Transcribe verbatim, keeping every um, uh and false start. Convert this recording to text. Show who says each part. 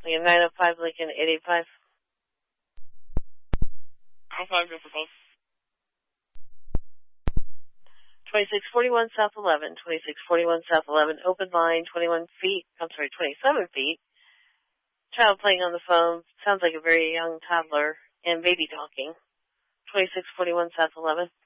Speaker 1: Lincoln nine oh five, Lincoln eight eight five.
Speaker 2: I'm five, go for both.
Speaker 1: twenty-six forty-one South eleven, twenty-six forty-one South eleven, open line, twenty-one feet, I'm sorry, twenty-seven feet. Child playing on the phone, sounds like a very young toddler, and baby talking. twenty-six forty-one South eleven.